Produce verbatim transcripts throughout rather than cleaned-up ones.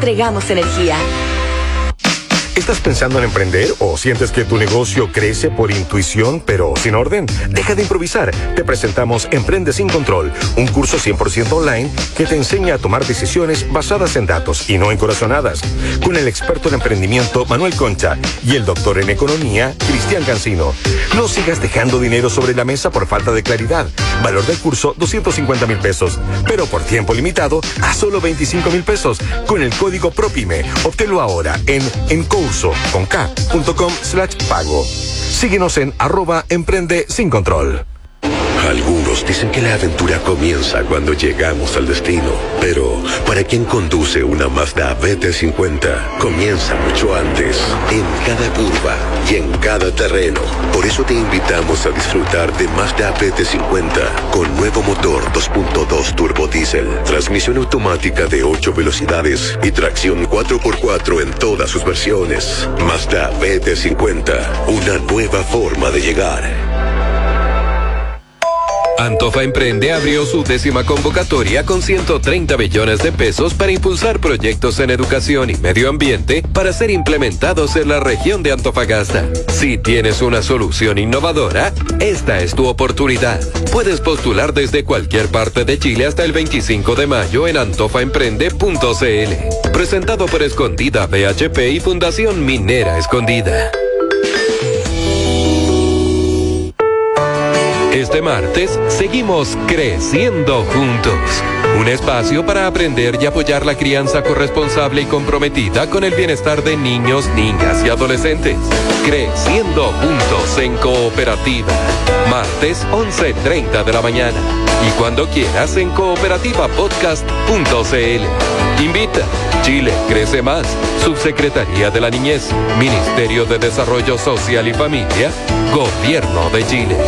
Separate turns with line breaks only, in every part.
entregamos energía.
¿Estás pensando en emprender o sientes que tu negocio crece por intuición pero sin orden? Deja de improvisar. Te presentamos Emprende sin Control, un curso cien por ciento online que te enseña a tomar decisiones basadas en datos y no en corazonadas. Con el experto en emprendimiento Manuel Concha y el doctor en economía Cristian Cancino. No sigas dejando dinero sobre la mesa por falta de claridad. Valor del curso doscientos cincuenta mil pesos, pero por tiempo limitado a solo veinticinco mil pesos con el código PROPYME. Obténlo ahora en Encurso con K punto com slash pago. Síguenos en arroba emprende sin control.
Algunos dicen que la aventura comienza cuando llegamos al destino, pero para quien conduce una Mazda B T cincuenta, comienza mucho antes, en cada curva y en cada terreno. Por eso te invitamos a disfrutar de Mazda B T cincuenta con nuevo motor dos punto dos turbo diésel, transmisión automática de ocho velocidades y tracción cuatro por cuatro en todas sus versiones. Mazda B T cincuenta, una nueva forma de llegar.
Antofa Emprende abrió su décima convocatoria con ciento treinta millones de pesos para impulsar proyectos en educación y medio ambiente para ser implementados en la región de Antofagasta. Si tienes una solución innovadora, esta es tu oportunidad. Puedes postular desde cualquier parte de Chile hasta el veinticinco de mayo en antofa emprende punto c l. Presentado por Escondida B H P y Fundación Minera Escondida. Este martes seguimos creciendo juntos. Un espacio para aprender y apoyar la crianza corresponsable y comprometida con el bienestar de niños, niñas y adolescentes. Creciendo juntos en Cooperativa. Martes once treinta de la mañana. Y cuando quieras en cooperativa podcast punto c l. Invita. Chile crece más. Subsecretaría de la Niñez. Ministerio de Desarrollo Social y Familia. Gobierno de Chile.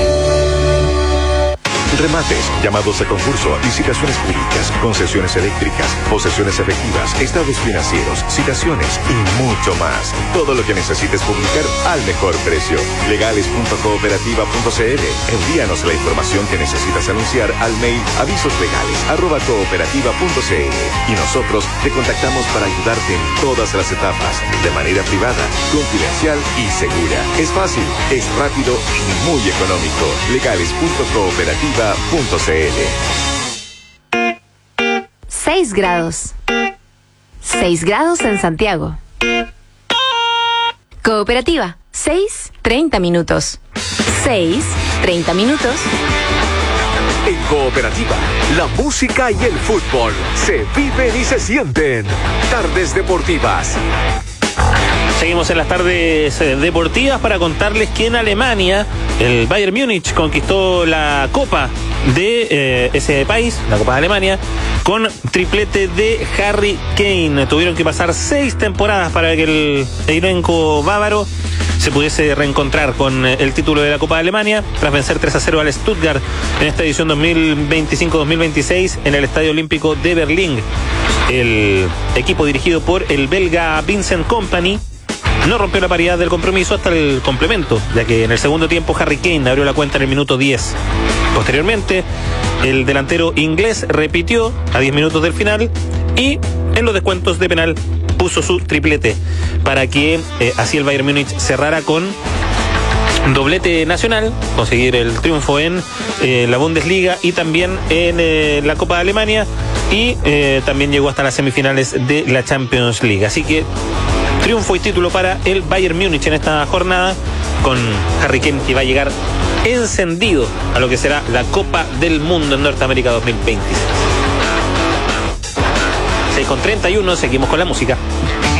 Remates, llamados a concurso, licitaciones públicas, concesiones eléctricas, posesiones efectivas, estados financieros, citaciones y mucho más. Todo lo que necesites publicar al mejor precio. legales punto cooperativa punto c l. Envíanos la información que necesitas anunciar al mail avisoslegales arroba cooperativa punto c l y nosotros te contactamos para ayudarte en todas las etapas, de manera privada, confidencial y segura. Es fácil, es rápido y muy económico. legales punto cooperativa punto c l.
seis grados. seis grados en Santiago. Cooperativa. seis, treinta minutos. seis, treinta minutos.
En Cooperativa, la música y el fútbol se viven y se sienten. Tardes deportivas.
Seguimos en las tardes deportivas para contarles que en Alemania el Bayern Múnich conquistó la Copa de eh, ese país, la Copa de Alemania, con triplete de Harry Kane. Tuvieron que pasar seis temporadas para que el elenco bávaro se pudiese reencontrar con el título de la Copa de Alemania tras vencer tres a cero al Stuttgart en esta edición dos mil veinticinco dos mil veintiséis en el Estadio Olímpico de Berlín. El equipo dirigido por el belga Vincent Kompany no rompió la paridad del compromiso hasta el complemento, ya que en el segundo tiempo Harry Kane abrió la cuenta en el minuto diez. Posteriormente, el delantero inglés repitió a diez minutos del final y en los descuentos de penal puso su triplete para que eh, así el Bayern Múnich cerrara con doblete nacional, conseguir el triunfo en eh, la Bundesliga y también en eh, la Copa de Alemania y eh, también llegó hasta las semifinales de la Champions League. Así que triunfo y título para el Bayern Múnich en esta jornada, con Harry Kane que va a llegar encendido a lo que será la Copa del Mundo en Norteamérica dos mil veintiséis. seis con treinta y uno, seguimos con la música.